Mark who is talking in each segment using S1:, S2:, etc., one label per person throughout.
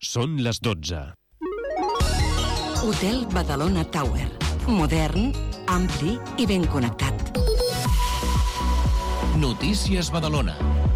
S1: Són les 12.
S2: Hotel Badalona Tower. Modern, ampli i ben connectat.
S3: Notícies Badalona.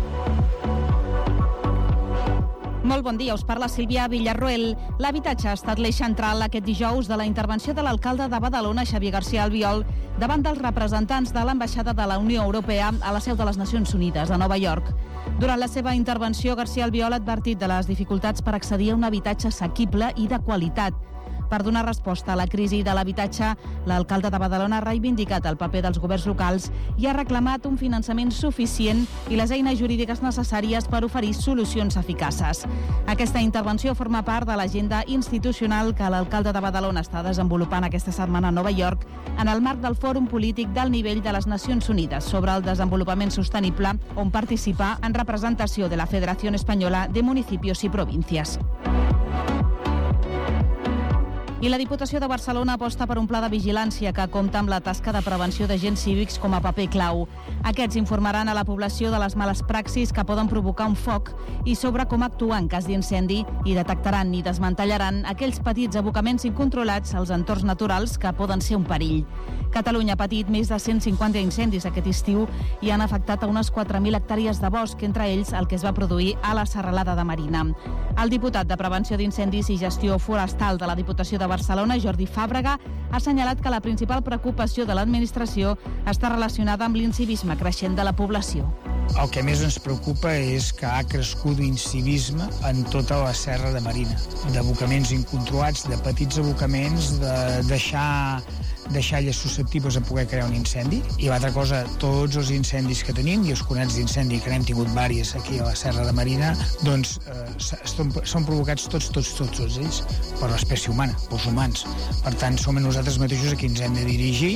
S4: Molt bon dia, us parla Sílvia Villarroel. L'habitatge ha estat l'eix central aquest dijous de la intervenció de l'alcalde de Badalona, Xavier García Albiol, davant dels representants de l'ambaixada de la Unió Europea a la seu de les Nacions Unides, a Nova York. Durant la seva intervenció, García Albiol ha advertit de les dificultats per accedir a un habitatge assequible i de qualitat. Per donar resposta a la crisi de l'habitatge, l'alcalde de Badalona ha reivindicat el paper dels governs locals i ha reclamat un finançament suficient i les eines jurídiques necessàries per oferir solucions eficaces. Aquesta intervenció forma part de l'agenda institucional que l'alcalde de Badalona està desenvolupant aquesta setmana a Nova York en el marc del Fòrum Polític del Nivell de les Nacions Unides sobre el desenvolupament sostenible, on participa en representació de la Federació Espanyola de Municipios i Províncies. I la Diputació de Barcelona aposta per un pla de vigilància que compta amb la tasca de prevenció d'agents cívics com a paper clau. Aquests informaran a la població de les males praxis que poden provocar un foc i sobre com actuar en cas d'incendi i detectaran i desmantellaran aquells petits abocaments incontrolats als entorns naturals que poden ser un perill. Catalunya ha patit més de 150 incendis aquest estiu i han afectat a unes 4.000 hectàrees de bosc, entre ells el que es va produir a la Serralada de Marina. El diputat de Prevenció d'Incendis i Gestió Forestal de la Diputació de Barcelona, Jordi Fàbrega, ha assenyalat que la principal preocupació de l'administració està relacionada amb l'incivisme creixent de la població.
S5: El que més ens preocupa és que ha crescut l'incivisme en tota la Serra de Marina, d'abocaments incontrolats, de petits abocaments, de deixar deixalles susceptibles a poder crear un incendi. I l'altra cosa, tots els incendis que tenim i els conats d'incendi, que n'hem tingut diversos aquí a la Serra de Marina, doncs són provocats tots ells per l'espècie humana, pels humans. Per tant, som nosaltres mateixos a qui ens hem de dirigir.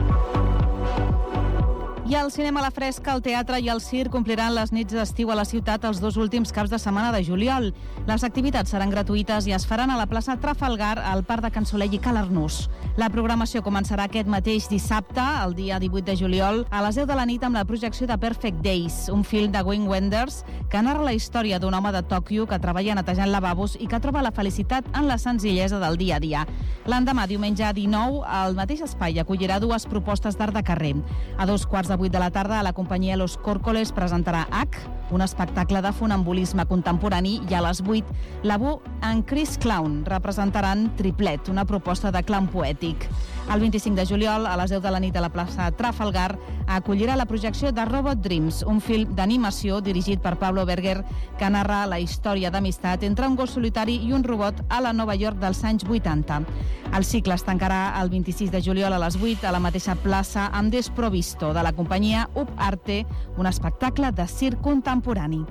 S4: I al cinema a la fresca, el teatre i el circ compliran les nits d'estiu a la ciutat els 2 últims caps de setmana de juliol. Les activitats seran gratuïtes i es faran a la plaça Trafalgar, al Parc de Cansolell i Calarnús. La programació començarà aquest mateix dissabte, el dia 18 de juliol, a les 10 de la nit amb la projecció de Perfect Days, un film de Wim Wenders que narra la història d'un home de Tòquio que treballa netejant lavabos i que troba la felicitat en la senzillesa del dia a dia. L'endemà, diumenge 19, el mateix espai acollirà 2 propostes d'art de carrer. A 2:15 de la tarda, la companyia Los Córcoles presentarà H, un espectacle de funambulisme contemporani, i a les 8, la Bu en Chris Clown representaran Triplet, una proposta de clown poètic. El 25 de juliol, a les 10 de la nit a la plaça Trafalgar, acollirà la projecció de Robot Dreams, un film d'animació dirigit per Pablo Berger que narra la història d'amistat entre un gos solitari i un robot a la Nova York dels anys 80. El cicle es tancarà el 26 de juliol a les 8 a la mateixa plaça amb Desprovisto, de la companyia Up Arte, un espectacle de circ contemporani.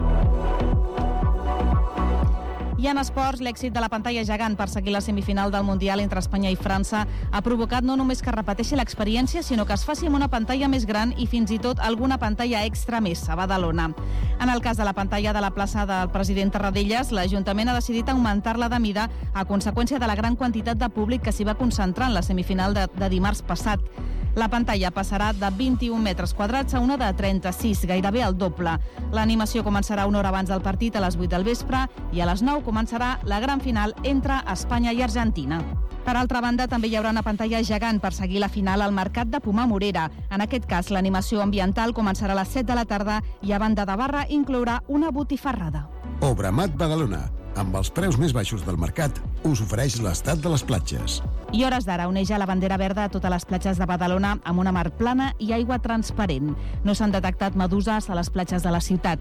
S4: I en esports, l'èxit de la pantalla gegant per seguir la semifinal del Mundial entre Espanya i França ha provocat no només que repeteixi l'experiència, sinó que es faci amb una pantalla més gran i fins i tot alguna pantalla extra més a Badalona. En el cas de la pantalla de la plaça del president Tarradellas, l'Ajuntament ha decidit augmentar-la de mida a conseqüència de la gran quantitat de públic que s'hi va concentrar en la semifinal de dimarts passat. La pantalla passarà de 21 metres quadrats a una de 36, gairebé el doble. L'animació començarà una hora abans del partit, a les 8 del vespre, i a les 9 començarà la gran final entre Espanya i Argentina. Per altra banda, també hi haurà una pantalla gegant per seguir la final al Mercat de Pomar-Morera. En aquest cas, l'animació ambiental començarà a les 7 de la tarda i a banda de barra inclourà una botifarrada.
S6: Obramat Badalona, amb els preus més baixos del mercat, us ofereix l'estat de les platges.
S4: I hores d'ara oneja la bandera verda a totes les platges de Badalona amb una mar plana i aigua transparent. No s'han detectat meduses a les platges de la ciutat.